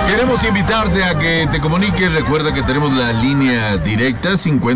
Queremos invitarte a que te comuniques. Recuerda que tenemos la línea directa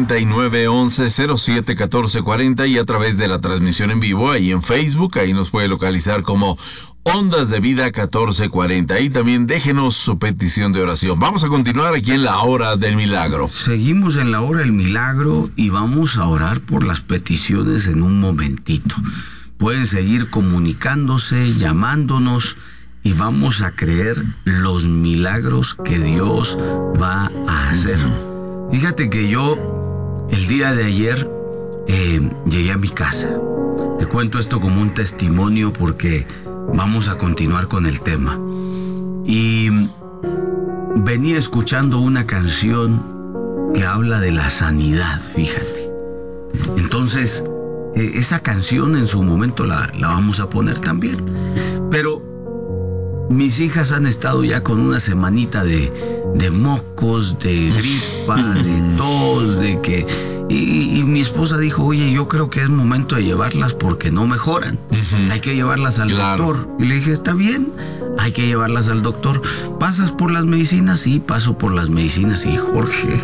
5911-071440 y a través de la transmisión en vivo ahí en Facebook. Ahí nos puede localizar como Ondas de Vida 1440. Y también déjenos su petición de oración. Vamos a continuar aquí en la Hora del Milagro. Seguimos en la Hora del Milagro y vamos a orar por las peticiones en un momentito. Pueden seguir comunicándose, llamándonos y vamos a creer los milagros que Dios va a hacer. Fíjate que yo el día de ayer llegué a mi casa. Te cuento esto como un testimonio porque vamos a continuar con el tema. Y venía escuchando una canción que habla de la sanidad, fíjate. Entonces, esa canción en su momento la vamos a poner también. Pero mis hijas han estado ya con una semanita de mocos, de gripa, de tos, de que... Y mi esposa dijo, oye, yo creo que es momento de llevarlas porque no mejoran. Hay que llevarlas al doctor. Y le dije, está bien, hay que llevarlas al doctor. ¿Pasas por las medicinas? Sí, paso por las medicinas. Y Jorge,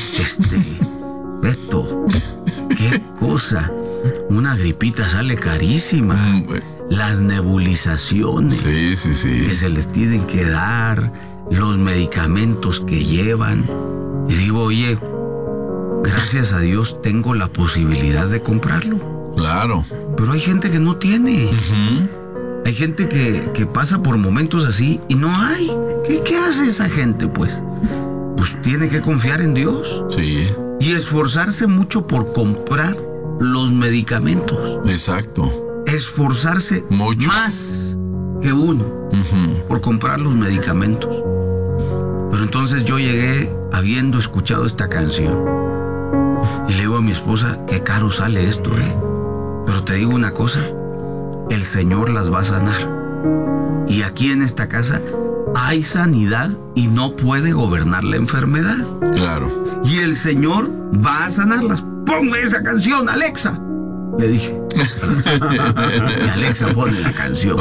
Beto, qué cosa. Una gripita sale carísima. Las nebulizaciones que se les tienen que dar, los medicamentos que llevan. Y digo, oye, gracias a Dios tengo la posibilidad de comprarlo. Claro. Pero hay gente que no tiene. Hay gente que pasa por momentos así y no hay. ¿Qué hace esa gente, pues? Pues tiene que confiar en Dios. Sí. Y esforzarse mucho por comprar los medicamentos. Exacto. Esforzarse mucho más que uno por comprar los medicamentos. Pero entonces yo llegué habiendo escuchado esta canción y le digo a mi esposa, qué caro sale esto, pero te digo una cosa, el Señor las va a sanar. Y aquí en esta casa hay sanidad y no puede gobernar la enfermedad. Claro. Y el Señor va a sanarlas. Ponme esa canción, Alexa, le dije. Y Alexa pone la canción.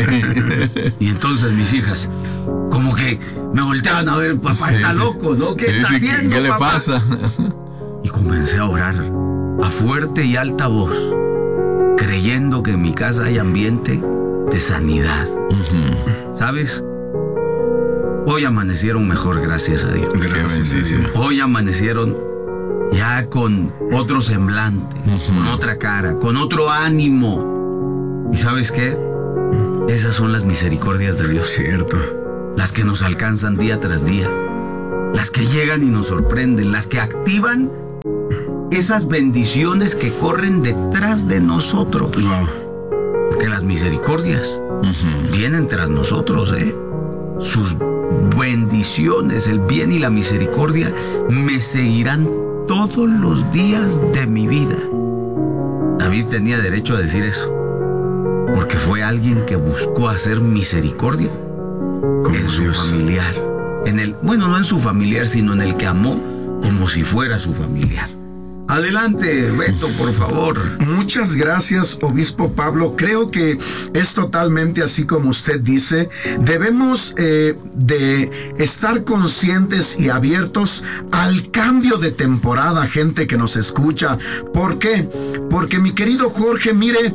Y entonces mis hijas como que me volteaban a ver, papá está loco, ¿no? ¿Qué está haciendo, ¿Qué le papá? pasa? Y comencé a orar a fuerte y alta voz, creyendo que en mi casa hay ambiente de sanidad. ¿Sabes? Hoy amanecieron mejor, gracias a Dios. Gracias a Dios. Hoy amanecieron ya con otro semblante, con otra cara, con otro ánimo. ¿Y sabes qué? Esas son las misericordias de Dios. Cierto. Las que nos alcanzan día tras día. Las que llegan y nos sorprenden. Las que activan esas bendiciones que corren detrás de nosotros. Wow. Porque las misericordias vienen tras nosotros, Sus bendiciones, el bien y la misericordia me seguirán todos los días de mi vida. David tenía derecho a decir eso, porque fue alguien que buscó hacer misericordia en su familiar. No en su familiar, sino en el que amó como si fuera su familiar. Adelante, Beto, por favor. Muchas gracias, Obispo Pablo. Creo que es totalmente así como usted dice. Debemos de estar conscientes y abiertos al cambio de temporada, gente que nos escucha. ¿Por qué? Porque, mi querido Jorge, mire,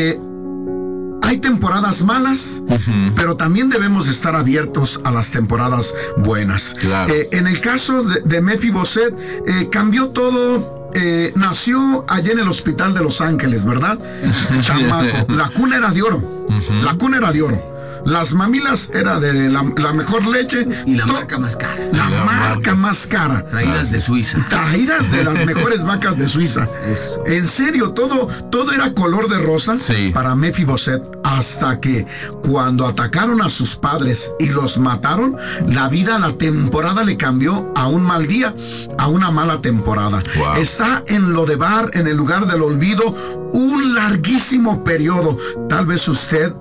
hay temporadas malas, pero también debemos estar abiertos a las temporadas buenas. Claro. En el caso de Mefiboset, cambió todo. Nació allá en el hospital de Los Ángeles, ¿verdad? Chamaco. La cuna era de oro. La cuna era de oro. Las mamilas era de la mejor leche. Y la marca más cara. La marca más cara. Traídas de Suiza. Traídas de las mejores vacas de Suiza. Eso. En serio, todo era color de rosa para Mefiboset. Hasta que cuando atacaron a sus padres y los mataron, la temporada le cambió a un mal día, a una mala temporada. Wow. Está en Lodebar, en el lugar del olvido, un larguísimo periodo. Tal vez usted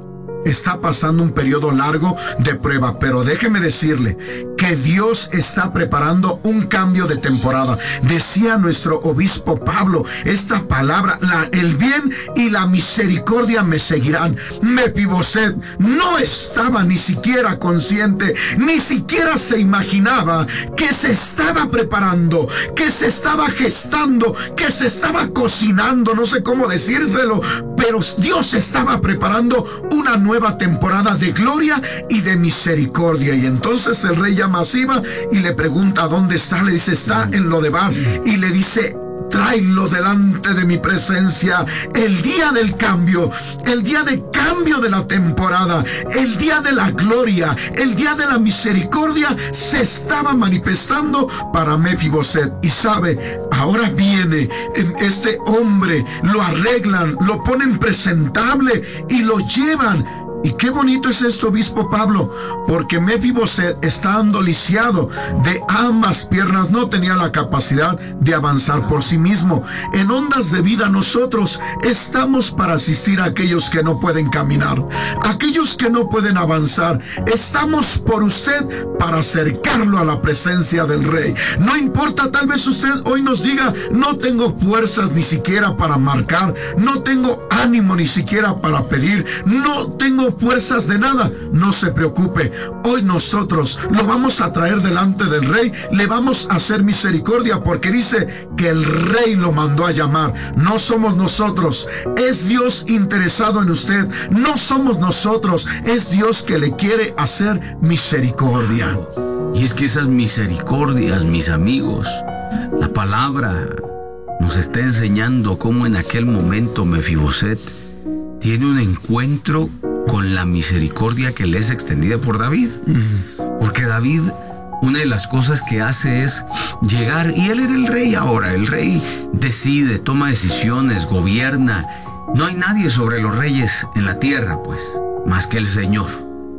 está pasando un periodo largo de prueba, pero déjeme decirle que Dios está preparando un cambio de temporada. Decía nuestro obispo Pablo esta palabra: el bien y la misericordia me seguirán. Mefiboset no estaba ni siquiera consciente, ni siquiera se imaginaba que se estaba preparando, que se estaba gestando, que se estaba cocinando, no sé cómo decírselo, pero Dios estaba preparando una nueva temporada de gloria y de misericordia. Y entonces el rey llama a Siba y le pregunta dónde está. Le dice: está en Lodebar. Y le dice: tráelo delante de mi presencia. El día del cambio, el día de cambio de la temporada, el día de la gloria, el día de la misericordia se estaba manifestando para Mefiboset. Y sabe, ahora viene este hombre, lo arreglan, lo ponen presentable y lo llevan. Y qué bonito es esto, obispo Pablo, porque Mefiboset, estando lisiado de ambas piernas, no tenía la capacidad de avanzar por sí mismo. En Ondas de Vida nosotros estamos para asistir a aquellos que no pueden caminar, aquellos que no pueden avanzar. Estamos por usted para acercarlo a la presencia del Rey. No importa, tal vez usted hoy nos diga: no tengo fuerzas ni siquiera para marcar, no tengo ánimo ni siquiera para pedir, no tengo fuerzas de nada. No se preocupe, hoy nosotros lo vamos a traer delante del Rey, le vamos a hacer misericordia, porque dice que el Rey lo mandó a llamar. No somos nosotros, es Dios interesado en usted. No somos nosotros, es Dios que le quiere hacer misericordia. Y es que esas misericordias, mis amigos, la palabra nos está enseñando cómo en aquel momento Mefiboset tiene un encuentro con la misericordia que le es extendida por David. Porque David, una de las cosas que hace es llegar, y él era el rey ahora. El rey decide, toma decisiones, gobierna. No hay nadie sobre los reyes en la tierra, pues, más que el Señor.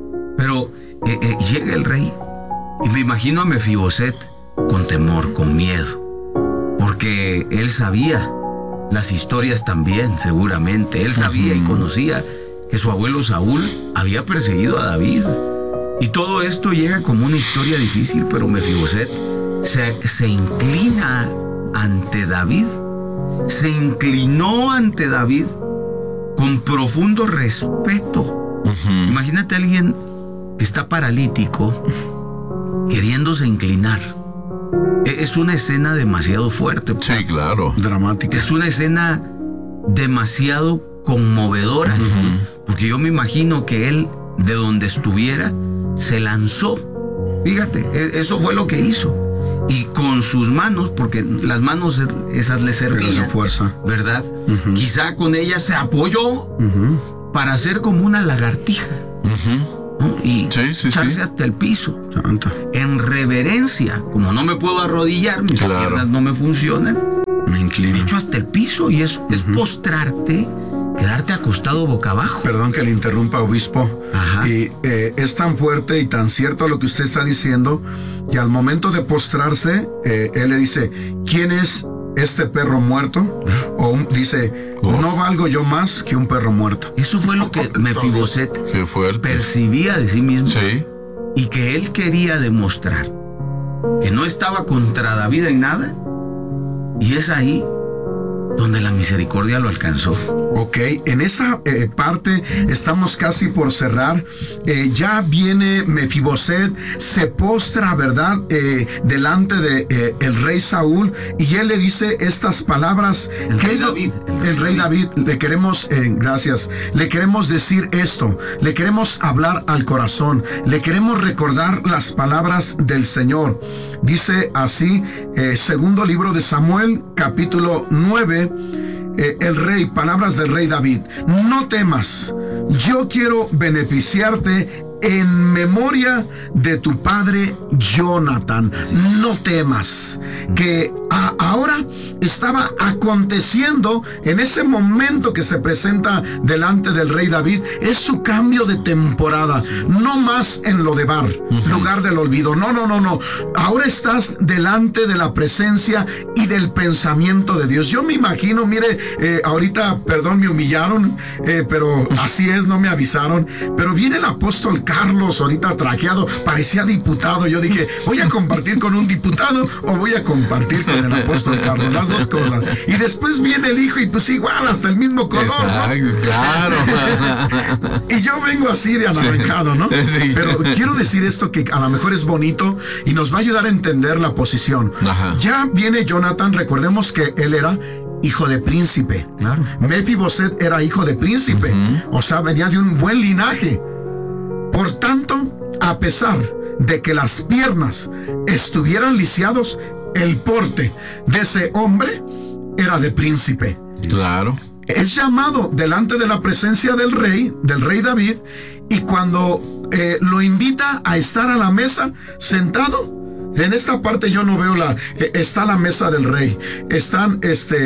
Pero llega el rey, y me imagino a Mefiboset con temor, con miedo, porque él sabía las historias también, seguramente. Él sabía y conocía que su abuelo Saúl había perseguido a David. Y todo esto llega como una historia difícil, pero Mefiboset se inclina ante David. Se inclinó ante David con profundo respeto. Imagínate a alguien que está paralítico queriéndose inclinar. Es una escena demasiado fuerte. Sí, claro. Dramática. Es una escena demasiado conmovedora, porque yo me imagino que él, de donde estuviera, se lanzó. Fíjate, eso fue lo que hizo. Y con sus manos, porque las manos esas le servían, su fuerza, ¿verdad? Quizá con ellas se apoyó para hacer como una lagartija, ¿no? Y echarse hasta el piso. Santa. En reverencia, como no me puedo arrodillar, mis piernas no me funcionan, me inclino. Me echo hasta el piso, y es postrarte, quedarte acostado boca abajo. Perdón que le interrumpa, obispo. Y es tan fuerte y tan cierto lo que usted está diciendo, que al momento de postrarse, él le dice: ¿quién es este perro muerto? O dice: no valgo yo más que un perro muerto. Eso fue lo que Mefiboset percibía de sí mismo. Sí. Y que él quería demostrar que no estaba contra David en nada. Y es ahí donde la misericordia lo alcanzó. Ok, en esa parte estamos casi por cerrar. Ya viene Mefiboset, se postra, ¿verdad? Delante de el rey Saúl, y él le dice estas palabras. El rey David, le queremos, gracias, le queremos decir esto, le queremos hablar al corazón, le queremos recordar las palabras del Señor. Dice así, segundo libro de Samuel, capítulo 9, el rey, palabras del rey David: no temas, yo quiero beneficiarte en memoria de tu padre Jonathan. No temas. Que ahora estaba aconteciendo en ese momento que se presenta delante del rey David. Es su cambio de temporada. No más en Lodebar, lugar del olvido. No. Ahora estás delante de la presencia y del pensamiento de Dios. Yo me imagino, mire, ahorita, perdón, me humillaron, pero así es, no me avisaron. Pero viene el apóstol Carlos, ahorita trajeado, parecía diputado. Yo dije, ¿voy a compartir con un diputado o voy a compartir con el apóstol Carlos? Las dos cosas. Y después viene el hijo y pues igual, hasta el mismo color. Exacto, ¿no? Claro. Y yo vengo así de anaranjado, ¿no? Sí. Pero quiero decir esto que a lo mejor es bonito y nos va a ayudar a entender la posición. Ajá. Ya viene Jonathan, recordemos que él era hijo de príncipe. Claro. Mefiboset era hijo de príncipe, o sea, venía de un buen linaje. Por tanto, a pesar de que las piernas estuvieran lisiados, el porte de ese hombre era de príncipe. Claro. Es llamado delante de la presencia del rey David, y cuando lo invita a estar a la mesa sentado. En esta parte yo no veo está la mesa del rey, están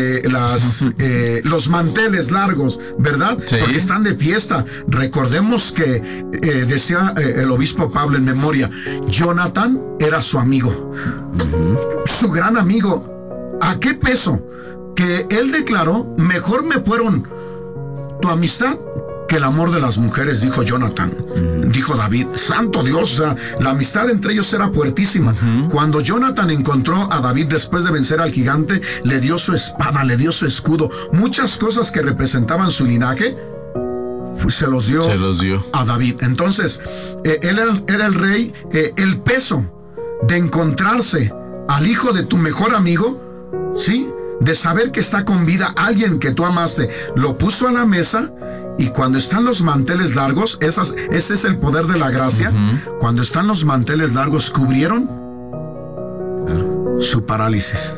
los manteles largos, ¿verdad? Sí. Porque están de fiesta. Recordemos que decía el obispo Pablo en memoria, Jonathan era su amigo, su gran amigo. ¿A qué peso? Que él declaró, mejor me fueron tu amistad que el amor de las mujeres, dijo Jonathan. Dijo David, santo Dios, o sea, la amistad entre ellos era fuertísima. Cuando Jonathan encontró a David después de vencer al gigante, le dio su espada, le dio su escudo, muchas cosas que representaban su linaje, pues se los dio a David. Entonces, él era el rey. El peso de encontrarse al hijo de tu mejor amigo, ¿sí?, de saber que está con vida alguien que tú amaste, lo puso a la mesa. Y cuando están los manteles largos, ese es el poder de la gracia. Cuando están los manteles largos, cubrieron su parálisis.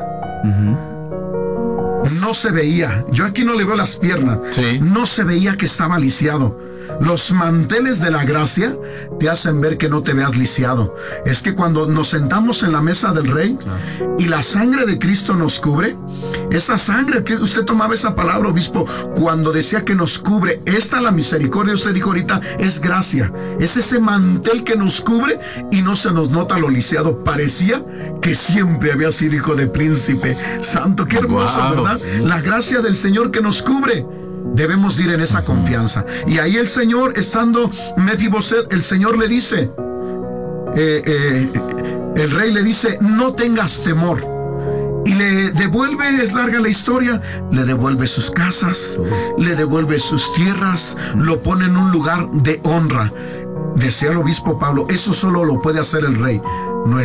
No se veía. Yo aquí no le veo las piernas. Sí. No se veía que estaba lisiado. Los manteles de la gracia te hacen ver que no te veas lisiado. Es que cuando nos sentamos en la mesa del rey y la sangre de Cristo nos cubre, esa sangre que usted tomaba esa palabra, obispo, cuando decía que nos cubre, esta la misericordia, usted dijo ahorita, es gracia. Es ese mantel que nos cubre y no se nos nota lo lisiado. Parecía que siempre había sido hijo de príncipe. Santo, qué hermoso, ¿verdad? La gracia del Señor que nos cubre. Debemos ir en esa confianza. Y ahí el Señor, estando Mefiboset, el Señor le dice, el rey le dice, no tengas temor. Y le devuelve, es larga la historia, le devuelve sus casas, le devuelve sus tierras, lo pone en un lugar de honra. Decía el obispo Pablo, eso solo lo puede hacer el rey.